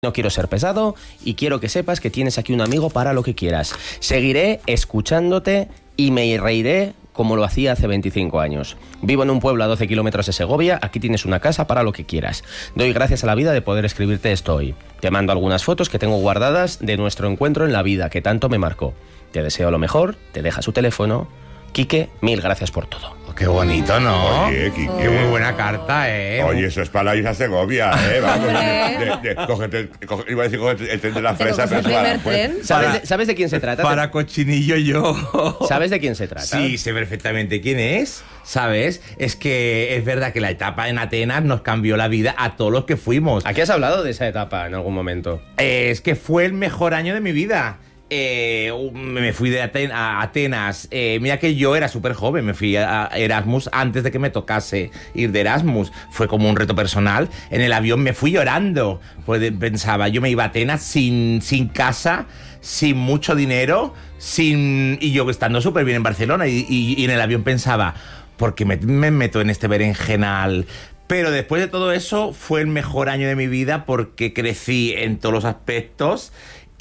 No quiero ser pesado y quiero que sepas que tienes aquí un amigo para lo que quieras. Seguiré escuchándote y me reiré como lo hacía hace 25 años. Vivo en un pueblo a 12 kilómetros de Segovia, aquí tienes una casa para lo que quieras. Doy gracias a la vida de poder escribirte esto hoy. Te mando algunas fotos que tengo guardadas de nuestro encuentro en la vida, que tanto me marcó. Te deseo lo mejor, te deja su teléfono. Quique, mil gracias por todo. Oh, qué bonito, ¿no? Oye, Quique. Qué muy buena carta, ¿eh? Oye, eso es para la isla Segovia, ¿eh? Vamos, iba a decir, cógete el tren de la fresa, pero ¿Sabes de quién se trata? Para cochinillo yo. ¿Sabes de quién se trata? Sí, sé perfectamente quién es, ¿sabes? Es que es verdad que la etapa en Atenas nos cambió la vida a todos los que fuimos. ¿A qué has hablado de esa etapa en algún momento? Es que fue el mejor año de mi vida. Me fui a Atenas. Mira que yo era súper joven, me fui a Erasmus antes de que me tocase ir de Erasmus. Fue como un reto personal. En el avión me fui llorando, pues pensaba, yo me iba a Atenas sin casa, sin mucho dinero, y yo estando súper bien en Barcelona, y en el avión pensaba, ¿por qué me meto en este berenjenal? Pero después de todo eso fue el mejor año de mi vida porque crecí en todos los aspectos.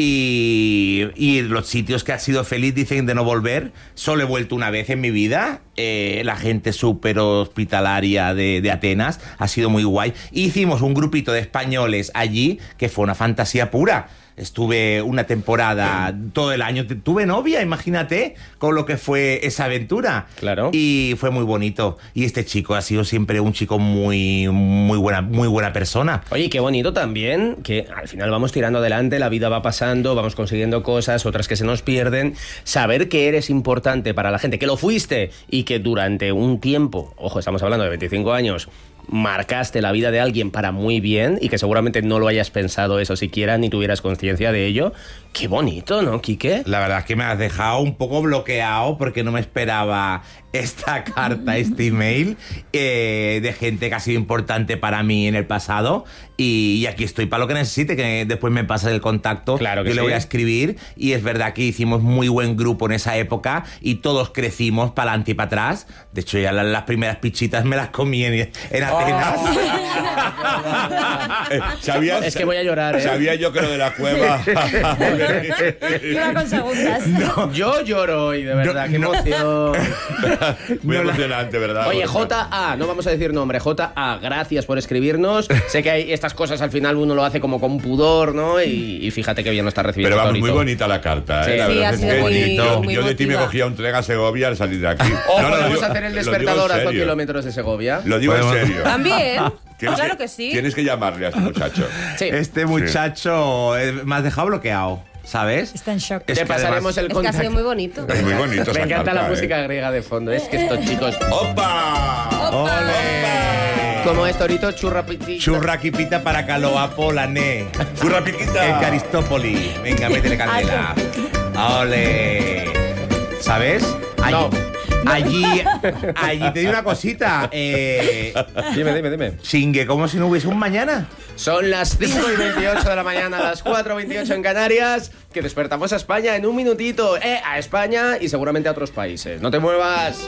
Y los sitios que ha sido feliz dicen de no volver. Solo he vuelto una vez en mi vida. La gente súper hospitalaria de Atenas ha sido muy guay. Hicimos un grupito de españoles allí que fue una fantasía pura. Estuve una temporada, todo el año. Tuve novia, imagínate, con lo que fue esa aventura. Claro. Y fue muy bonito. Y este chico ha sido siempre un chico muy buena persona. Oye, qué bonito también, que al final vamos tirando adelante, la vida va pasando, vamos consiguiendo cosas, otras que se nos pierden. Saber que eres importante para la gente, que lo fuiste y que durante un tiempo, ojo, estamos hablando de 25 años, marcaste la vida de alguien para muy bien y que seguramente no lo hayas pensado eso siquiera ni tuvieras conciencia de ello. Qué bonito, ¿no, Quique? La verdad es que me has dejado un poco bloqueado porque no me esperaba esta carta, este email de gente que ha sido importante para mí en el pasado, y aquí estoy para lo que necesite, que después me pases el contacto. Claro que yo sí. le voy a escribir, y es verdad que hicimos muy buen grupo en esa época y todos crecimos para adelante y para atrás. De hecho, ya las primeras pichitas me las comí en Atenas. ¿Sabías? Es que voy a llorar, ¿eh? Sabía yo que lo de la cueva. Iba con segundas. No, yo lloro hoy, de verdad, qué emoción. Muy emocionante, ¿verdad? Oye, J.A., no vamos a decir nombre, J.A., gracias por escribirnos. Sé que hay estas cosas al final uno lo hace como con pudor, ¿no? Y fíjate que bien lo está recibiendo. Pero vamos, Torito. muy bonita la carta, ¿eh? Sí, la verdad ha es sido que muy yo de ti me emotiva. cogía un tren a Segovia al salir de aquí. O No, podemos digo- hacer el lo digo despertador en a 2 serio. kilómetros de Segovia. Lo digo en serio. También. Tienes Claro que sí. Tienes que llamarle a este muchacho. Sí. Este muchacho me has dejado bloqueado, ¿sabes? Está en shock. Te que pasaremos el Es que ha contacto. sido muy bonito. Es muy bonito Me esa encanta carta, la música griega de fondo. Es que estos chicos... ¡Opa! ¡Ole! Como es, Torito, churrapiti. Churraquipita para Caloapo, Lané. ¡Churra piquita! En Caristópoli. Venga, métele candela. ¡Ole! ¿Sabes? No. Allí te digo una cosita. Dime. Chingue, como si no hubiese un mañana. Son las 5:28 de la mañana, las 4:28 en Canarias, que despertamos a España en un minutito. A España y seguramente a otros países. No te muevas.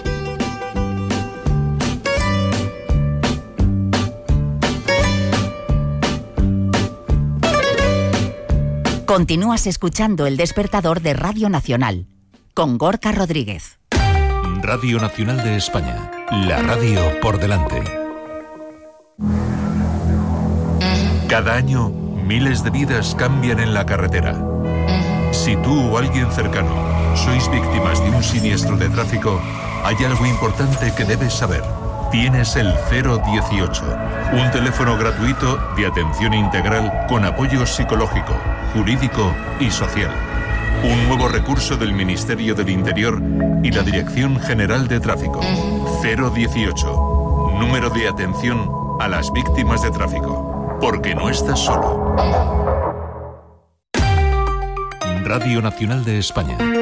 Continúas escuchando El Despertador de Radio Nacional, con Gorka Rodríguez. Radio Nacional de España, la radio por delante. Cada año, miles de vidas cambian en la carretera. Si tú o alguien cercano sois víctimas de un siniestro de tráfico, hay algo importante que debes saber. Tienes el 018, un teléfono gratuito de atención integral con apoyo psicológico, jurídico y social. Un nuevo recurso del Ministerio del Interior y la Dirección General de Tráfico. 018, número de atención a las víctimas de tráfico. Porque no estás solo. Radio Nacional de España.